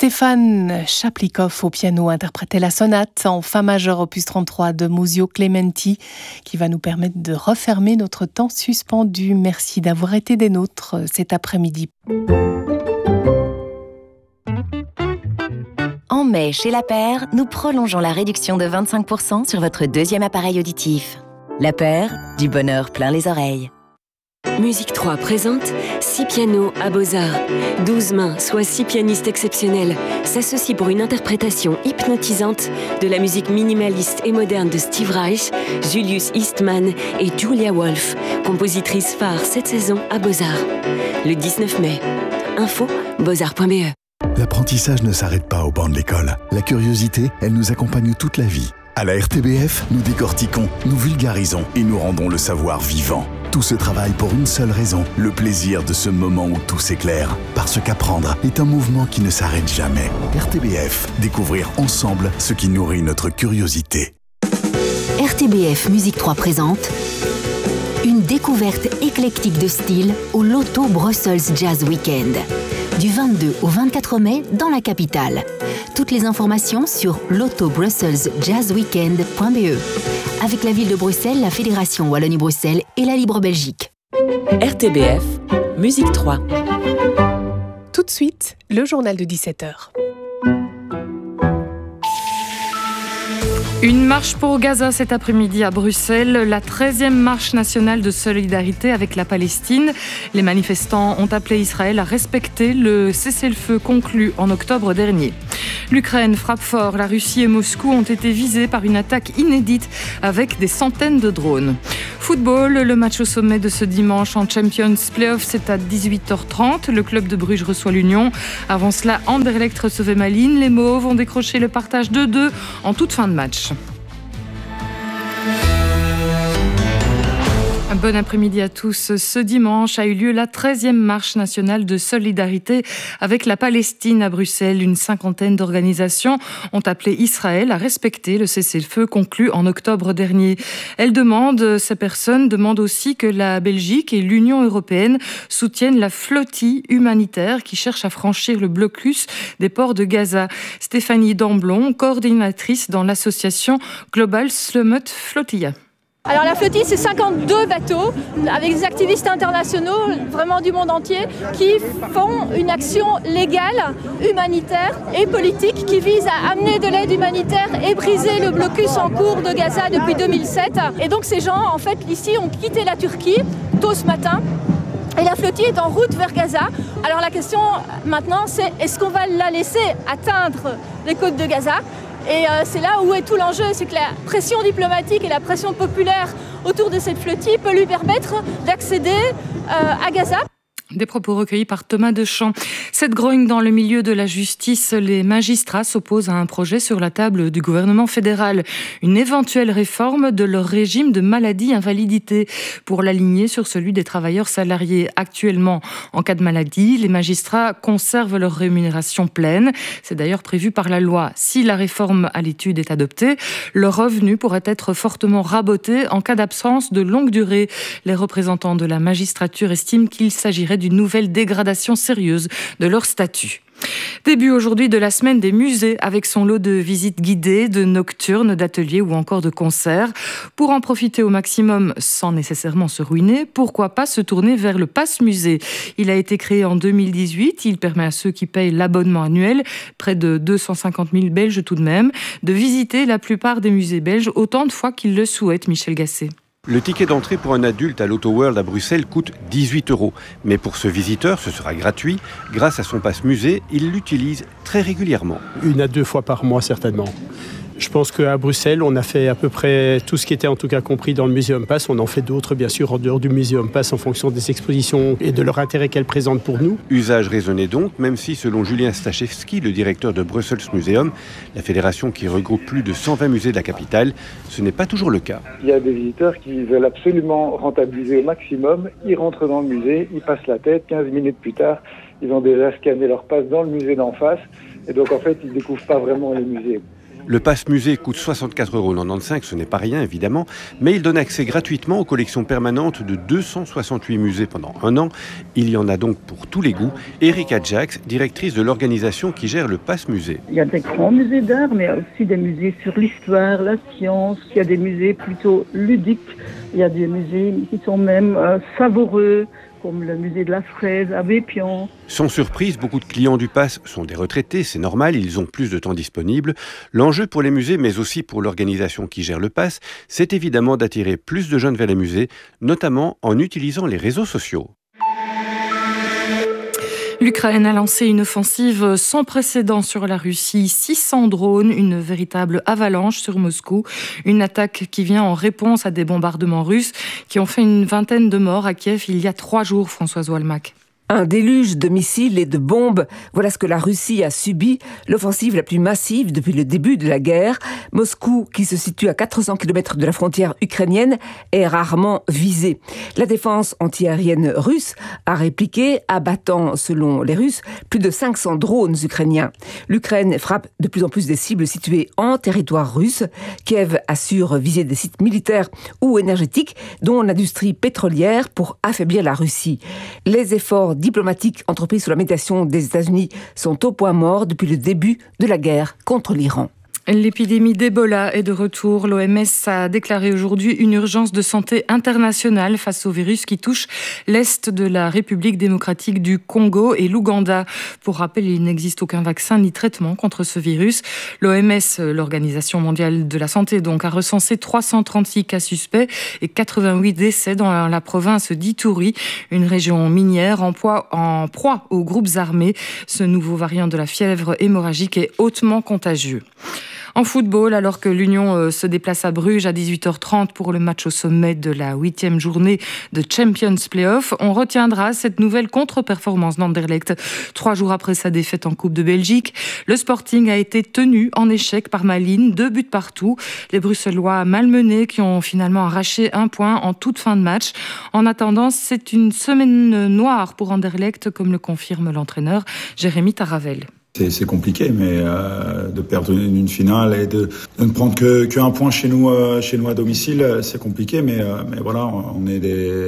Stéphane Chaplikov au piano interprétait la sonate en fa majeur opus 33 de Muzio Clementi qui va nous permettre de refermer notre temps suspendu. Merci d'avoir été des nôtres cet après-midi. En mai, chez La Paire, nous prolongeons la réduction de 25% sur votre deuxième appareil auditif. La Paire, du bonheur plein les oreilles. Musique 3 présente 6 pianos à Beaux-Arts. 12 mains, soit 6 pianistes exceptionnels, s'associent pour une interprétation hypnotisante de la musique minimaliste et moderne de Steve Reich, Julius Eastman et Julia Wolf, compositrice phare cette saison à Beaux-Arts. Le 19 mai. Info, beaux-arts.be. L'apprentissage ne s'arrête pas au banc de l'école. La curiosité, elle nous accompagne toute la vie. À la RTBF, nous décortiquons, nous vulgarisons et nous rendons le savoir vivant. Tout ce travail pour une seule raison, le plaisir de ce moment où tout s'éclaire. Parce qu'apprendre est un mouvement qui ne s'arrête jamais. RTBF, découvrir ensemble ce qui nourrit notre curiosité. RTBF Musique 3 présente une découverte éclectique de style au Loto Brussels Jazz Weekend. Du 22 au 24 mai dans la capitale. Toutes les informations sur lotobrusselsjazzweekend.be. Avec la ville de Bruxelles, la Fédération Wallonie-Bruxelles et la Libre Belgique. RTBF, Musique 3. Tout de suite, le journal de 17h. Une marche pour Gaza cet après-midi à Bruxelles, la 13e marche nationale de solidarité avec la Palestine. Les manifestants ont appelé Israël à respecter le cessez-le-feu conclu en octobre dernier. L'Ukraine frappe fort, la Russie et Moscou ont été visés par une attaque inédite avec des centaines de drones. Football, le match au sommet de ce dimanche en Champions Playoff, c'est à 18h30. Le club de Bruges reçoit l'Union. Avant cela, Anderlecht recevait Malines. Les Mauves ont décroché le partage 2-2 en toute fin de match. Un bon après-midi à tous. Ce dimanche a eu lieu la 13e marche nationale de solidarité avec la Palestine à Bruxelles. Une cinquantaine d'organisations ont appelé Israël à respecter le cessez-le-feu conclu en octobre dernier. Ces personnes demandent aussi que la Belgique et l'Union européenne soutiennent la flottille humanitaire qui cherche à franchir le blocus des ports de Gaza. Stéphanie Damblon, coordinatrice dans l'association Global Slumut Flotilla. Alors la flottille, c'est 52 bateaux avec des activistes internationaux, vraiment du monde entier, qui font une action légale, humanitaire et politique qui vise à amener de l'aide humanitaire et briser le blocus en cours de Gaza depuis 2007. Et donc ces gens, en fait, ici, ont quitté la Turquie tôt ce matin. Et la flottille est en route vers Gaza. Alors la question maintenant, c'est est-ce qu'on va la laisser atteindre les côtes de Gaza ? Et c'est là où est tout l'enjeu, c'est que la pression diplomatique et la pression populaire autour de cette flottille peut lui permettre d'accéder à Gaza. Des propos recueillis par Thomas Deschamps. Cette grogne dans le milieu de la justice, les magistrats s'opposent à un projet sur la table du gouvernement fédéral. Une éventuelle réforme de leur régime de maladie-invalidité pour l'aligner sur celui des travailleurs salariés. Actuellement, en cas de maladie, les magistrats conservent leur rémunération pleine. C'est d'ailleurs prévu par la loi. Si la réforme à l'étude est adoptée, leur revenu pourrait être fortement raboté en cas d'absence de longue durée. Les représentants de la magistrature estiment qu'il s'agirait d'une nouvelle dégradation sérieuse de leur statut. Début aujourd'hui de la semaine des musées avec son lot de visites guidées, de nocturnes, d'ateliers ou encore de concerts. Pour en profiter au maximum sans nécessairement se ruiner, pourquoi pas se tourner vers le Pass Musée. Il a été créé en 2018, il permet à ceux qui payent l'abonnement annuel, près de 250 000 Belges tout de même, de visiter la plupart des musées belges autant de fois qu'ils le souhaitent. Michel Gasset. Le ticket d'entrée pour un adulte à l'Auto World à Bruxelles coûte 18 €. Mais pour ce visiteur, ce sera gratuit. Grâce à son passe musée, il l'utilise très régulièrement. 1 à 2 fois par mois certainement. Je pense qu'à Bruxelles, on a fait à peu près tout ce qui était en tout cas compris dans le Museum Pass. On en fait d'autres, bien sûr, en dehors du Museum Pass en fonction des expositions et de leur intérêt qu'elles présentent pour nous. Usage raisonné donc, même si selon Julien Stachewski, le directeur de Brussels Museum, la fédération qui regroupe plus de 120 musées de la capitale, ce n'est pas toujours le cas. Il y a des visiteurs qui veulent absolument rentabiliser au maximum. Ils rentrent dans le musée, ils passent la tête, 15 minutes plus tard, ils ont déjà scanné leur passe dans le musée d'en face. Et donc en fait, ils ne découvrent pas vraiment les musées. Le pass musée coûte 64,95 €, ce n'est pas rien évidemment, mais il donne accès gratuitement aux collections permanentes de 268 musées pendant un an. Il y en a donc pour tous les goûts. Erika Jax, directrice de l'organisation qui gère le pass musée. Il y a des grands musées d'art, mais il y a aussi des musées sur l'histoire, la science. Il y a des musées plutôt ludiques. Il y a des musées qui sont même savoureux, comme le musée de la fraise à Vépian. Sans surprise, beaucoup de clients du pass sont des retraités, c'est normal, ils ont plus de temps disponible. L'enjeu pour les musées, mais aussi pour l'organisation qui gère le pass, c'est évidemment d'attirer plus de jeunes vers les musées, notamment en utilisant les réseaux sociaux. L'Ukraine a lancé une offensive sans précédent sur la Russie. 600 drones, une véritable avalanche sur Moscou. Une attaque qui vient en réponse à des bombardements russes qui ont fait une vingtaine de morts à Kiev il y a 3 jours, Françoise Walmack. Un déluge de missiles et de bombes, voilà ce que la Russie a subi, l'offensive la plus massive depuis le début de la guerre. Moscou, qui se situe à 400 km de la frontière ukrainienne, est rarement visée. La défense antiaérienne russe a répliqué, abattant, selon les Russes, plus de 500 drones ukrainiens. L'Ukraine frappe de plus en plus des cibles situées en territoire russe. Kiev assure viser des sites militaires ou énergétiques, dont l'industrie pétrolière, pour affaiblir la Russie. Les efforts diplomatiques entrepris sous la médiation des États-Unis sont au point mort depuis le début de la guerre contre l'Iran. L'épidémie d'Ebola est de retour. L'OMS a déclaré aujourd'hui une urgence de santé internationale face au virus qui touche l'Est de la République démocratique du Congo et l'Ouganda. Pour rappel, il n'existe aucun vaccin ni traitement contre ce virus. L'OMS, l'Organisation mondiale de la santé, donc, a recensé 336 cas suspects et 88 décès dans la province d'Ituri, une région minière en proie aux groupes armés. Ce nouveau variant de la fièvre hémorragique est hautement contagieux. En football, alors que l'Union se déplace à Bruges à 18h30 pour le match au sommet de la 8e journée de Champions Playoff, on retiendra cette nouvelle contre-performance d'Anderlecht. 3 jours après sa défaite en Coupe de Belgique, le Sporting a été tenu en échec par Malines, 2 buts partout. Les Bruxellois malmenés qui ont finalement arraché 1 point en toute fin de match. En attendant, c'est une semaine noire pour Anderlecht, comme le confirme l'entraîneur Jérémy Taravel. C'est compliqué, mais de perdre une finale et de ne prendre qu'un point chez nous à domicile, c'est compliqué. Mais voilà, on est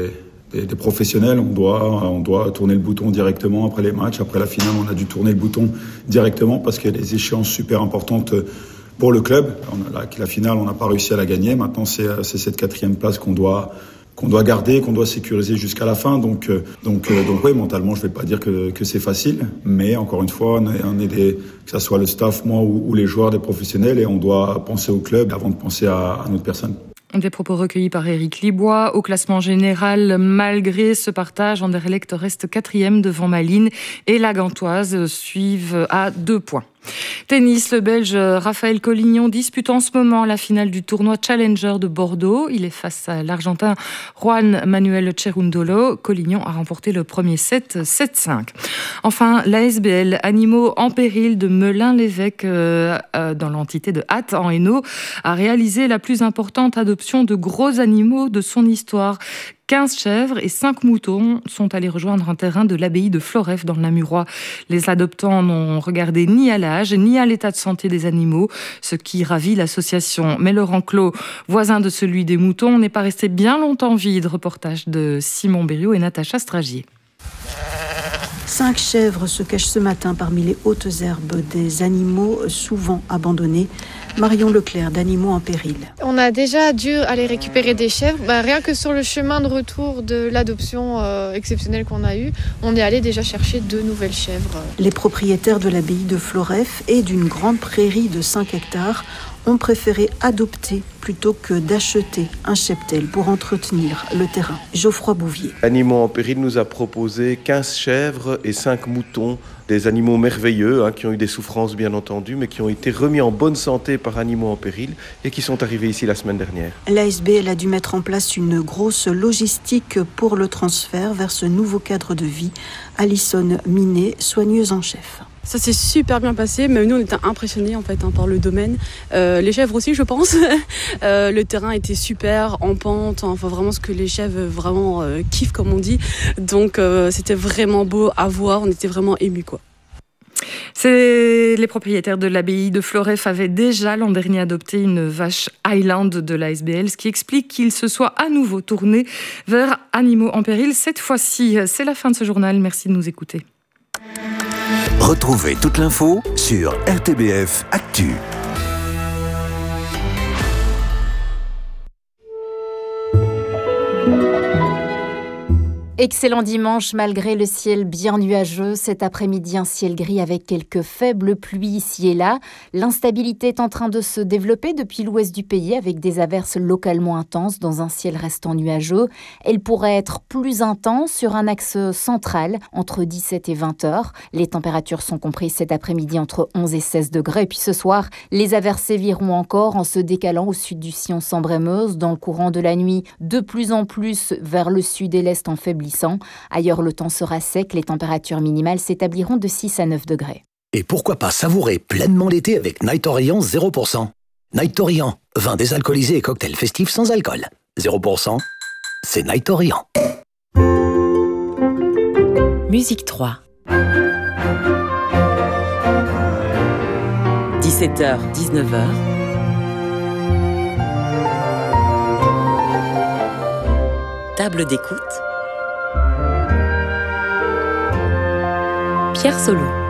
des professionnels. On doit tourner le bouton directement après les matchs. Après la finale, on a dû tourner le bouton directement parce qu'il y a des échéances super importantes pour le club. La finale, on n'a pas réussi à la gagner. Maintenant, c'est cette 4e place qu'on doit garder, qu'on doit sécuriser jusqu'à la fin. Donc oui, mentalement, je vais pas dire que c'est facile, mais encore une fois, on est que ça soit le staff, moi ou les joueurs, des professionnels, et on doit penser au club avant de penser à notre personne. Des propos recueillis par Éric Libois. Au classement général, malgré ce partage, Anderlecht reste 4e devant Malines et la Gantoise suivent à 2 points. Tennis, le Belge Raphaël Collignon dispute en ce moment la finale du tournoi Challenger de Bordeaux. Il est face à l'Argentin Juan Manuel Cerundolo. Collignon a remporté le premier set 7-5. Enfin, l'ASBL Animaux en péril de Melun-l'Évêque dans l'entité de Hatt en Hainaut a réalisé la plus importante adoption de gros animaux de son histoire. 15 chèvres et 5 moutons sont allés rejoindre un terrain de l'abbaye de Floreffe dans le Namurois. Les adoptants n'ont regardé ni à l'âge ni à l'état de santé des animaux, ce qui ravit l'association. Mais leur enclos, voisin de celui des moutons, n'est pas resté bien longtemps vide. Reportage de Simon Berriot et Natacha Stragier. 5 chèvres se cachent ce matin parmi les hautes herbes des animaux souvent abandonnés. Marion Leclerc d'Animaux en péril. On a déjà dû aller récupérer des chèvres. Rien que sur le chemin de retour de l'adoption exceptionnelle qu'on a eue, on est allé déjà chercher 2 nouvelles chèvres. Les propriétaires de l'abbaye de Floreffe et d'une grande prairie de 5 hectares ont préféré adopter plutôt que d'acheter un cheptel pour entretenir le terrain. Geoffroy Bouvier. Animaux en péril nous a proposé 15 chèvres et 5 moutons, des animaux merveilleux qui ont eu des souffrances bien entendu, mais qui ont été remis en bonne santé par Animaux en péril et qui sont arrivés ici la semaine dernière. L'ASBL a dû mettre en place une grosse logistique pour le transfert vers ce nouveau cadre de vie. Alison Minet, soigneuse en chef. Ça s'est super bien passé, mais nous on était impressionnés par le domaine. Les chèvres aussi, je pense. Le terrain était super, en pente, vraiment ce que les chèvres vraiment kiffent comme on dit. Donc c'était vraiment beau à voir, on était vraiment émus quoi. Les propriétaires de l'abbaye de Floreffe avaient déjà l'an dernier adopté une vache Highland de la SBL, ce qui explique qu'ils se soient à nouveau tournés vers animaux en péril. Cette fois-ci, c'est la fin de ce journal. Merci de nous écouter. Retrouvez toute l'info sur RTBF Actu. Excellent dimanche malgré le ciel bien nuageux. Cet après-midi, un ciel gris avec quelques faibles pluies ici et là. L'instabilité est en train de se développer depuis l'ouest du pays avec des averses localement intenses dans un ciel restant nuageux. Elle pourrait être plus intense sur un axe central entre 17 et 20 heures. Les températures sont comprises cet après-midi entre 11 et 16 degrés. Et puis ce soir, les averses séviront encore en se décalant au sud du sillon Sambre-et-Meuse. Dans le courant de la nuit, de plus en plus vers le sud et l'est en faiblissant. Ailleurs, le temps sera sec, les températures minimales s'établiront de 6 à 9 degrés. Et pourquoi pas savourer pleinement l'été avec Night Orient 0%. Night Orient, vin désalcoolisé et cocktail festif sans alcool. 0%, c'est Night Orient. Musique 3. 17h, 19h. Table d'écoute. Pierre Solo.